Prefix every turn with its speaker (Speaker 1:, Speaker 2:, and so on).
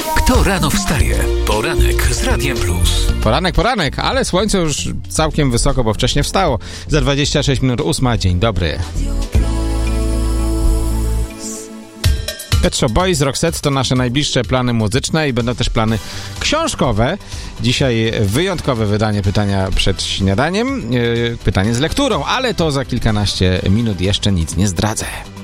Speaker 1: Kto rano wstaje? Poranek z Radiem Plus.
Speaker 2: Poranek, ale słońce już całkiem wysoko, bo wcześnie wstało. Za 26 minut 8. Dzień dobry. Pet Shop Boys, Roxette to nasze najbliższe plany muzyczne i będą też plany książkowe. Dzisiaj wyjątkowe wydanie pytania przed śniadaniem. Pytanie z lekturą, ale to za kilkanaście minut, jeszcze nic nie zdradzę.